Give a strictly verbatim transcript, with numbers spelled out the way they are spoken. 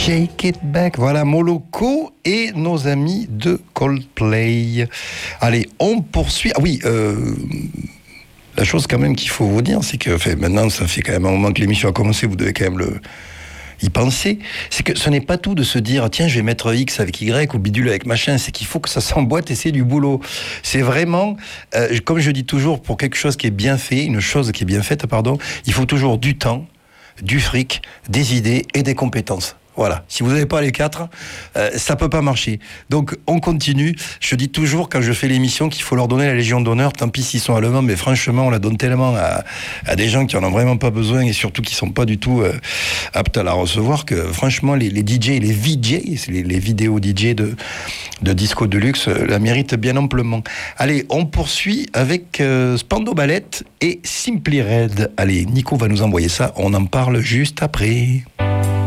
Shake It Back. Voilà, Moloko et nos amis de Coldplay. Allez, on poursuit. Ah oui, euh, la chose quand même qu'il faut vous dire, c'est que enfin, maintenant, ça fait quand même un moment que l'émission a commencé, vous devez quand même le... y penser, c'est que ce n'est pas tout de se dire tiens je vais mettre X avec Y ou bidule avec machin, c'est qu'il faut que ça s'emboîte et c'est du boulot. C'est vraiment, euh, comme je dis toujours, pour quelque chose qui est bien fait, une chose qui est bien faite, pardon, il faut toujours du temps, du fric, des idées et des compétences. Voilà. Si vous n'avez pas les quatre, euh, ça peut pas marcher. Donc, on continue. Je dis toujours, quand je fais l'émission, qu'il faut leur donner la Légion d'honneur. Tant pis s'ils sont allemands, mais franchement, on la donne tellement à, à des gens qui en ont vraiment pas besoin et surtout qui sont pas du tout euh, aptes à la recevoir que, franchement, les, les D J et les V J, les, les vidéos D J de, de Disco Deluxe, euh, la méritent bien amplement. Allez, on poursuit avec euh, Spandau Ballet et Simply Red. Allez, Nico va nous envoyer ça. On en parle juste après.